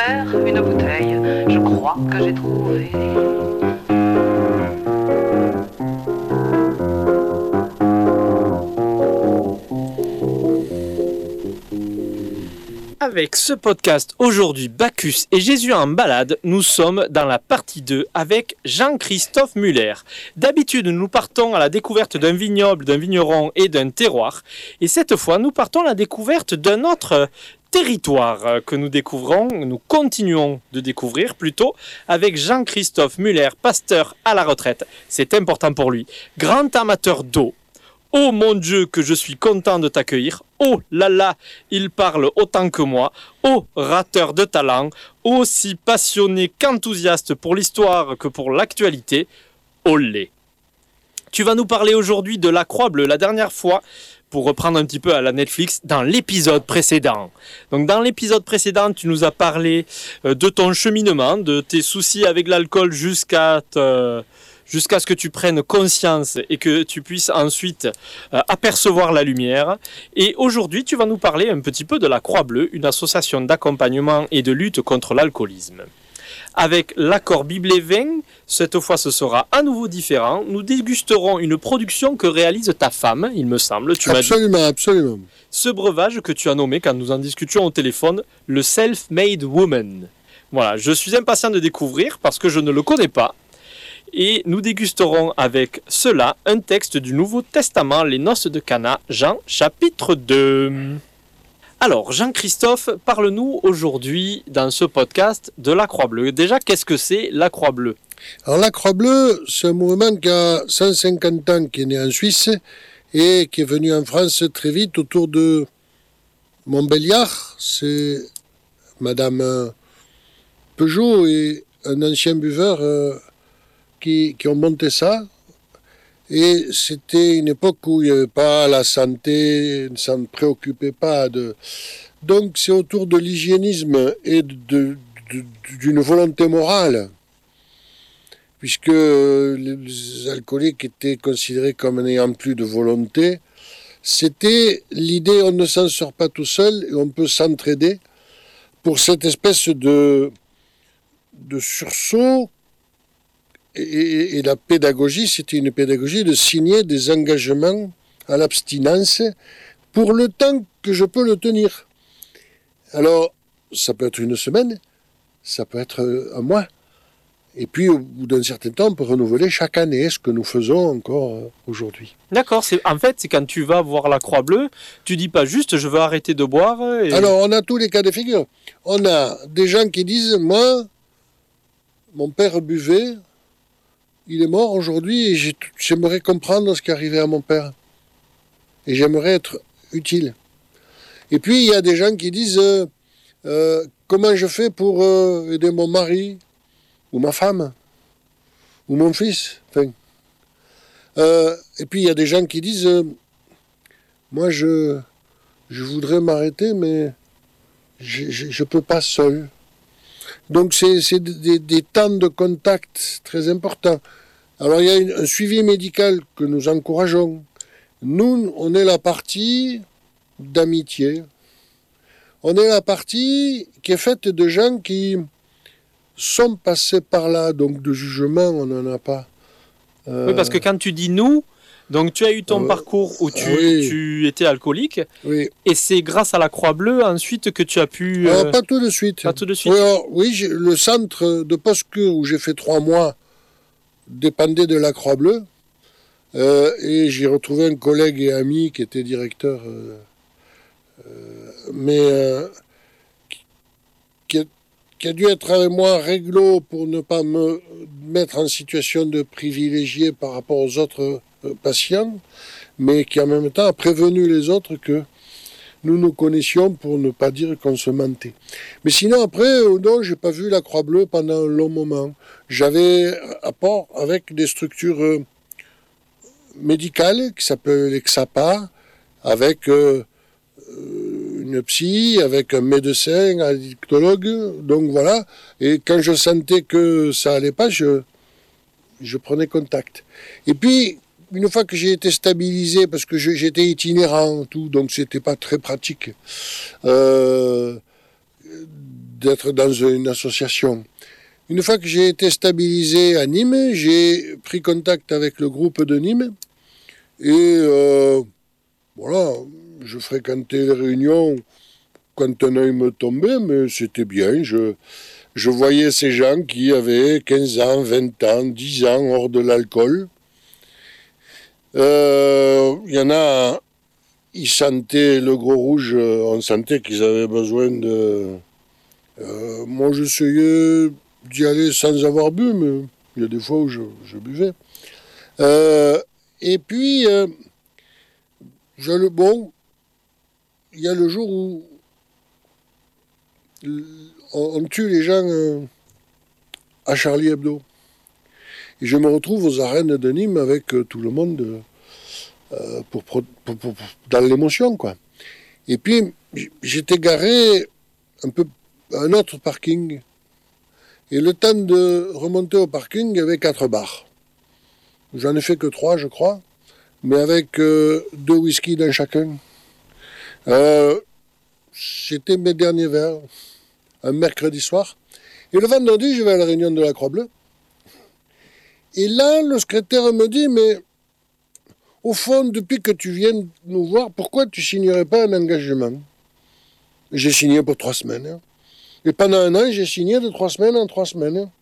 ouvert une bouteille, je crois que j'ai trouvé. Avec ce podcast aujourd'hui, Bacchus et Jésus en balade, nous sommes dans la partie 2 avec Jean-Christophe Muller. D'habitude, nous partons à la découverte d'un vignoble, d'un vigneron et d'un terroir. Et cette fois, nous partons à la découverte d'un autre territoire que nous continuons de découvrir plutôt, avec Jean-Christophe Muller, pasteur à la retraite. C'est important pour lui. Grand amateur d'eau. Oh mon Dieu, que je suis content de t'accueillir. Oh là là, il parle autant que moi. Oh rateur de talent, aussi passionné qu'enthousiaste pour l'histoire que pour l'actualité. Olé. Tu vas nous parler aujourd'hui de la Croix Bleue. La dernière fois, pour reprendre un petit peu à la Netflix, dans l'épisode précédent. Donc dans l'épisode précédent, tu nous as parlé de ton cheminement, de tes soucis avec l'alcool jusqu'à ce que tu prennes conscience et que tu puisses ensuite apercevoir la lumière. Et aujourd'hui, tu vas nous parler un petit peu de la Croix Bleue, une association d'accompagnement et de lutte contre l'alcoolisme. Avec l'accord Bible et Vin, cette fois ce sera à nouveau différent. Nous dégusterons une production que réalise ta femme, il me semble. Absolument. Ce breuvage que tu as nommé, quand nous en discutions au téléphone, le Self-Made Woman. Voilà, je suis impatient de découvrir parce que je ne le connais pas. Et nous dégusterons avec cela un texte du Nouveau Testament, les Noces de Cana, Jean, chapitre 2. Alors, Jean-Christophe, parle-nous aujourd'hui, dans ce podcast, de la Croix Bleue. Déjà, qu'est-ce que c'est la Croix Bleue ? Alors, la Croix Bleue, c'est un mouvement qui a 150 ans, qui est né en Suisse et qui est venu en France très vite autour de Montbéliard. C'est Madame Peugeot et un ancien buveur qui ont monté ça. Et c'était une époque où il n'y avait pas la santé, ça ne préoccupait pas de... Donc c'est autour de l'hygiénisme et d'une volonté morale, puisque les alcooliques étaient considérés comme n'ayant plus de volonté. C'était l'idée, on ne s'en sort pas tout seul et on peut s'entraider pour cette espèce de sursaut. Et la pédagogie, c'était une pédagogie de signer des engagements à l'abstinence pour le temps que je peux le tenir. Alors, ça peut être une semaine, ça peut être un mois. Et puis, au bout d'un certain temps, on peut renouveler chaque année, ce que nous faisons encore aujourd'hui. D'accord, c'est quand tu vas voir la Croix Bleue, tu dis pas juste « je veux arrêter de boire ». Alors, on a tous les cas de figure. On a des gens qui disent « moi, mon père buvait ». Il est mort aujourd'hui et j'aimerais comprendre ce qui est arrivé à mon père. Et j'aimerais être utile. Et puis, il y a des gens qui disent comment je fais pour aider mon mari, ou ma femme, ou mon fils. Enfin, et puis, il y a des gens qui disent moi, je voudrais m'arrêter, mais je ne peux pas seul. Donc, c'est des temps de contact très importants. Alors, il y a un suivi médical que nous encourageons. Nous, on est la partie d'amitié. On est la partie qui est faite de gens qui sont passés par là. Donc, de jugement, on n'en a pas. Oui, parce que quand tu dis « nous », donc tu as eu ton parcours où tu étais alcoolique, oui. Et c'est grâce à la Croix Bleue ensuite que tu as pu... Pas tout de suite. Pas tout de suite. Oui, le centre de post-cure où j'ai fait 3 mois dépendait de la Croix Bleue, et j'ai retrouvé un collègue et ami qui était directeur, qui a dû être avec moi réglo pour ne pas me mettre en situation de privilégié par rapport aux autres patients, mais qui en même temps a prévenu les autres que nous nous connaissions pour ne pas dire qu'on se mentait. Mais sinon, après, non, j'ai pas vu la Croix Bleue pendant un long moment. J'avais apport avec des structures médicales qui s'appellent les XAPA, avec une psy, avec un médecin, un addictologue, donc voilà. Et quand je sentais que ça allait pas, je prenais contact. Et puis, une fois que j'ai été stabilisé, parce que j'étais itinérant, tout, donc c'était pas très pratique, d'être dans une association. Une fois que j'ai été stabilisé à Nîmes, j'ai pris contact avec le groupe de Nîmes et voilà, je fréquentais les réunions quand un œil me tombait, mais c'était bien. Je voyais ces gens qui avaient 15 ans, 20 ans, 10 ans hors de l'alcool. Il y en a, ils sentaient le gros rouge, on sentait qu'ils avaient besoin de... moi, j'essayais d'y aller sans avoir bu, mais il y a des fois où je buvais. Et puis, bon, il y a le jour où on tue les gens à Charlie Hebdo. Et je me retrouve aux arènes de Nîmes avec tout le monde dans l'émotion, quoi. Et puis, j'étais garé un peu à un autre parking. Et le temps de remonter au parking, il y avait 4 bars. J'en ai fait que 3, je crois, mais avec 2 whisky dans chacun. C'était mes derniers verres, un mercredi soir. Et le vendredi, je vais à la réunion de la Croix-Bleue. Et là, le secrétaire me dit, mais au fond, depuis que tu viens nous voir, pourquoi tu signerais pas un engagement? J'ai signé pour 3 semaines. Hein. Et pendant un an, j'ai signé de 3 semaines en 3 semaines. Hein.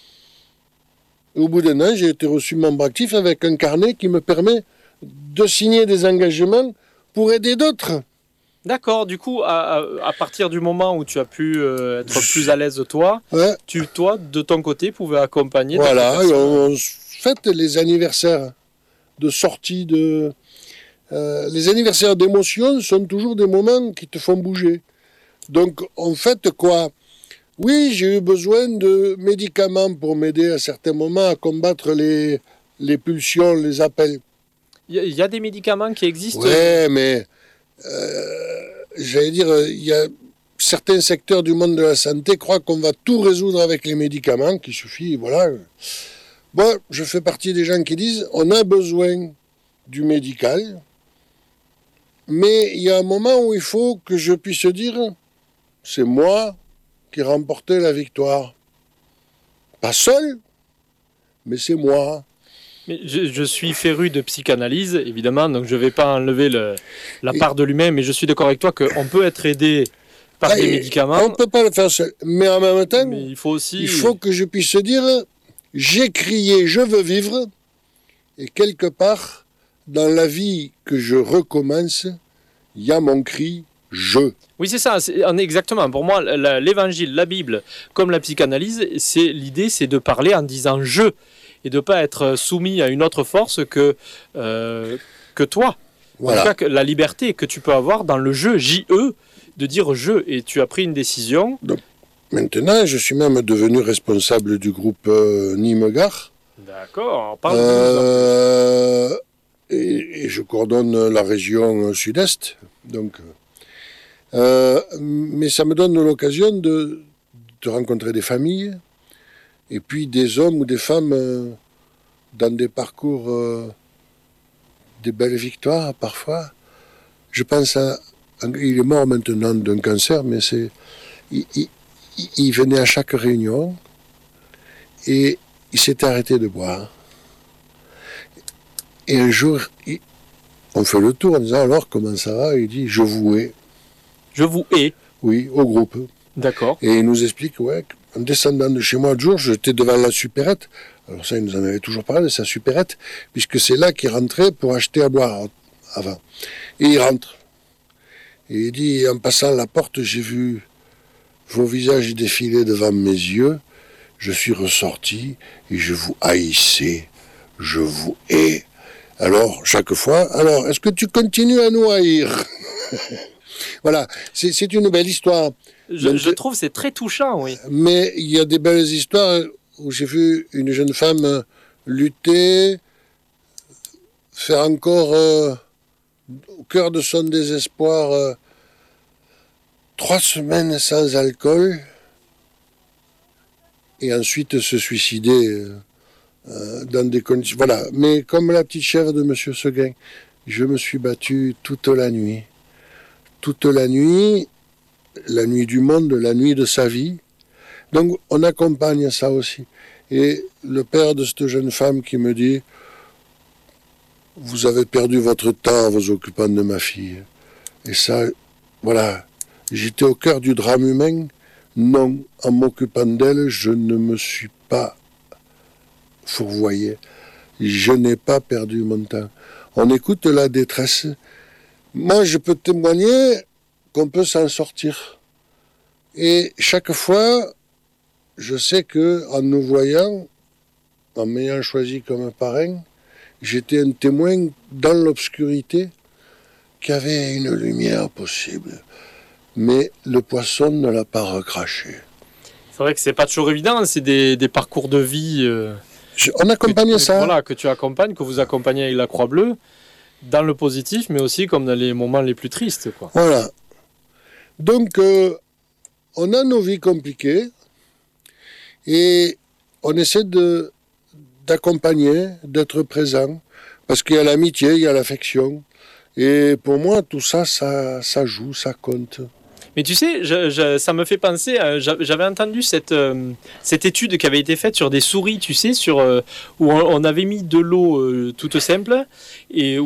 Et au bout d'un an, j'ai été reçu membre actif avec un carnet qui me permet de signer des engagements pour aider d'autres. D'accord, du coup, à partir du moment où tu as pu être plus à l'aise toi, Ouais. toi, de ton côté, pouvais accompagner Voilà, d'autres personnes. on fête les anniversaires de sortie de... les anniversaires d'émotion sont toujours des moments qui te font bouger. Donc, on fête quoi? Oui, j'ai eu besoin de médicaments pour m'aider à certains moments à combattre les pulsions, les appels. Il y a des médicaments qui existent. Ouais, mais j'allais dire, il y a certains secteurs du monde de la santé croient qu'on va tout résoudre avec les médicaments, qu'il suffit, voilà. Moi, je fais partie des gens qui disent, on a besoin du médical, mais il y a un moment où il faut que je puisse dire, c'est moi qui ai remporté la victoire. Pas seul, mais c'est moi. Mais je suis féru de psychanalyse, évidemment, donc je ne vais pas enlever la part de l'humain, mais je suis d'accord avec toi qu'on peut être aidé par des médicaments. On ne peut pas le faire seul. Mais en même temps, Mais il faut aussi... il faut que je puisse dire, j'ai crié, je veux vivre, et quelque part, dans la vie que je recommence, il y a mon cri, je. Oui, c'est ça, exactement. Pour moi, l'évangile, la Bible, comme la psychanalyse, l'idée, c'est de parler en disant je, et de ne pas être soumis à une autre force que toi. Voilà. En tout cas, la liberté que tu peux avoir dans le jeu, J-E, de dire je, et tu as pris une décision. Donc, maintenant, je suis même devenu responsable du groupe Nîmes-Gare. D'accord, on parle de Et je coordonne la région sud-est. Donc, mais ça me donne l'occasion de rencontrer des familles et puis des hommes ou des femmes dans des parcours, des belles victoires parfois. Je pense à... Il est mort maintenant d'un cancer, mais il venait à chaque réunion et il s'était arrêté de boire. Et un jour, on fait le tour en disant alors comment ça va? Il dit je vous hais. Je vous hais. Oui, au groupe. D'accord. Et il nous explique, ouais, en descendant de chez moi le jour, j'étais devant la supérette. Alors ça, il nous en avait toujours parlé de sa supérette, puisque c'est là qu'il rentrait pour acheter à boire avant. Et il rentre. Et il dit, en passant la porte, j'ai vu vos visages défiler devant mes yeux. Je suis ressorti et je vous haïssais. Je vous hais. Alors, chaque fois, alors, est-ce que tu continues à nous haïr? Voilà, c'est une belle histoire. Je trouve que c'est très touchant, oui. Mais il y a des belles histoires où j'ai vu une jeune femme lutter, faire encore, au cœur de son désespoir, 3 semaines sans alcool, et ensuite se suicider dans des conditions... Voilà, mais comme la petite chèvre de M. Seguin, je me suis battu toute la nuit. Toute la nuit, la nuit du monde, la nuit de sa vie. Donc on accompagne ça aussi. Et le père de cette jeune femme qui me dit « Vous avez perdu votre temps en vous occupant de ma fille. » Et ça, voilà, j'étais au cœur du drame humain. Non, en m'occupant d'elle, je ne me suis pas fourvoyé. Je n'ai pas perdu mon temps. On écoute la détresse. Moi, je peux témoigner qu'on peut s'en sortir. Et chaque fois, je sais que en nous voyant, en m'ayant choisi comme parrain, j'étais un témoin dans l'obscurité qui avait une lumière possible. Mais le poisson ne l'a pas recraché. C'est vrai que c'est pas toujours évident, c'est des parcours de vie On accompagne ça. Voilà, que tu accompagnes, que vous accompagnez avec la Croix-Bleue, dans le positif, mais aussi comme dans les moments les plus tristes, quoi. Voilà. Donc, on a nos vies compliquées et on essaie d'accompagner, d'être présent, parce qu'il y a l'amitié, il y a l'affection. Et pour moi, tout ça, ça joue, ça compte. Mais tu sais, ça me fait penser, j'avais entendu cette étude qui avait été faite sur des souris, tu sais, où on avait mis de l'eau toute simple, et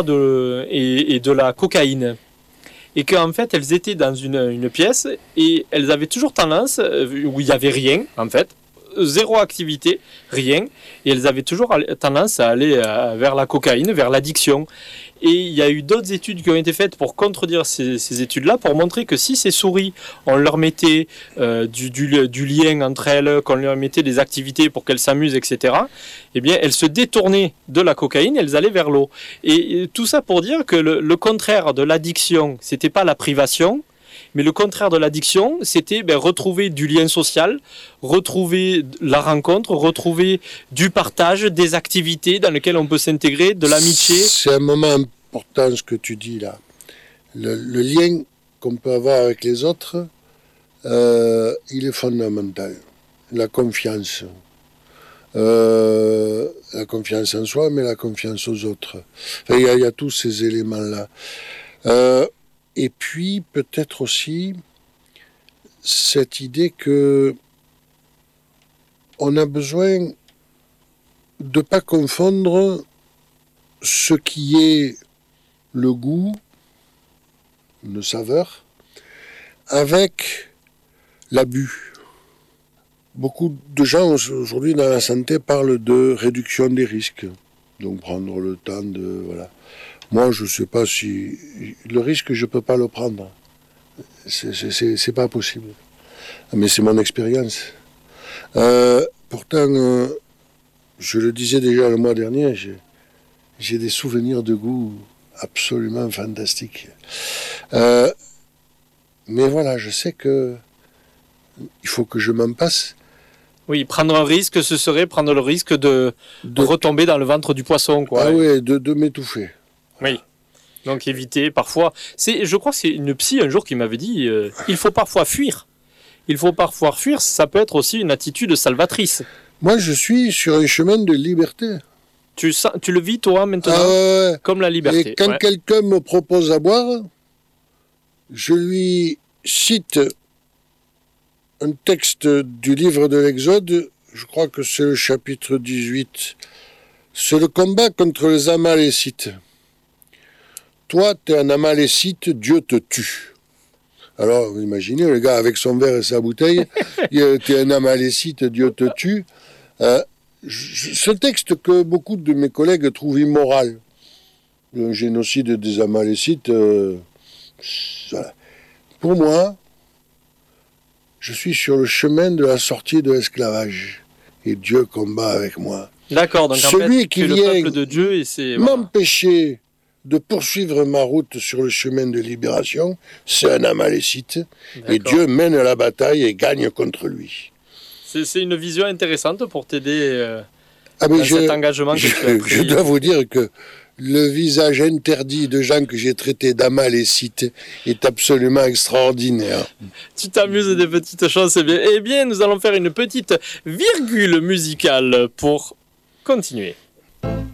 de la cocaïne. Et qu'en fait, elles étaient dans une pièce, et elles avaient toujours tendance, où il n'y avait rien, en fait, zéro activité, rien, et elles avaient toujours tendance à aller vers la cocaïne, vers l'addiction. Et il y a eu d'autres études qui ont été faites pour contredire ces études-là, pour montrer que si ces souris, on leur mettait du lien entre elles, qu'on leur mettait des activités pour qu'elles s'amusent, etc., eh bien, elles se détournaient de la cocaïne, elles allaient vers l'eau. Et tout ça pour dire que le contraire de l'addiction, c'était pas la privation, mais le contraire de l'addiction, c'était retrouver du lien social, retrouver la rencontre, retrouver du partage, des activités dans lesquelles on peut s'intégrer, de l'amitié. C'est un moment important ce que tu dis là. Le lien qu'on peut avoir avec les autres, il est fondamental. La confiance. La confiance en soi, mais la confiance aux autres. Enfin, il y a tous ces éléments-là. Et puis, peut-être aussi, cette idée que on a besoin de ne pas confondre ce qui est le goût, une saveur, avec l'abus. Beaucoup de gens aujourd'hui dans la santé parlent de réduction des risques. Donc prendre le temps de... Voilà. Moi, je ne sais pas si... Le risque, je ne peux pas le prendre. C'est pas possible. Mais c'est mon expérience. Pourtant, je le disais déjà le mois dernier, j'ai des souvenirs de goût absolument fantastiques. Mais voilà, je sais que il faut que je m'en passe. Oui, prendre un risque, ce serait prendre le risque de retomber dans le ventre du poisson, quoi. Ah oui, de m'étouffer. Oui. Donc éviter parfois. Je crois que c'est une psy un jour qui m'avait dit il faut parfois fuir. Il faut parfois fuir, ça peut être aussi une attitude salvatrice. Moi, je suis sur un chemin de liberté. Tu le vis, toi, maintenant, comme la liberté. Et quand quelqu'un me propose à boire, je lui cite un texte du livre de l'Exode, je crois que c'est le chapitre 18. C'est le combat contre les Amalécites. Toi, tu es un Amalécite, Dieu te tue. Alors, vous imaginez, le gars avec son verre et sa bouteille, tu es un Amalécite, Dieu te tue. Ce texte que beaucoup de mes collègues trouvent immoral, le génocide des Amalécites, voilà. Pour moi, je suis sur le chemin de la sortie de l'esclavage. Et Dieu combat avec moi. D'accord, donc celui en fait, qui le vient peuple de Dieu et c'est m'empêcher de poursuivre ma route sur le chemin de libération, c'est un Amalécite. Et Dieu mène la bataille et gagne contre lui. C'est une vision intéressante pour t'aider dans cet engagement que tu as pris. Je dois vous dire que le visage interdit de gens que j'ai traités d'Amalécites est absolument extraordinaire. Tu t'amuses des petites choses, c'est bien. Eh bien, nous allons faire une petite virgule musicale pour continuer.